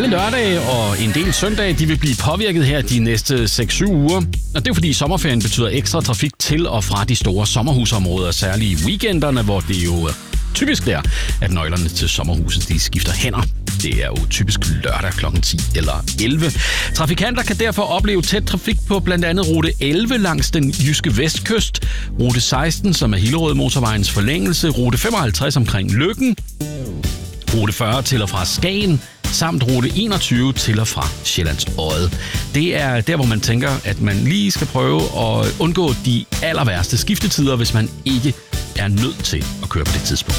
Mange lørdage og en del søndage, de vil blive påvirket her de næste 6-7 uger. Og det er fordi sommerferien betyder ekstra trafik til og fra de store sommerhusområder, særligt i weekenderne, hvor det jo typisk der, at nøglerne til sommerhuset de skifter hænder. Det er jo typisk lørdag kl. 10 eller 11. Trafikanter kan derfor opleve tæt trafik på blandt andet rute 11 langs den jyske vestkyst, rute 16, som er Hillerød Motorvejens forlængelse, rute 55 omkring Løkken, rute 40 til og fra Skagen, samt rute 21 til og fra Sjællands Odde. Det er der, hvor man tænker, at man lige skal prøve at undgå de aller værste skiftetider, hvis man ikke er nødt til at køre på det tidspunkt.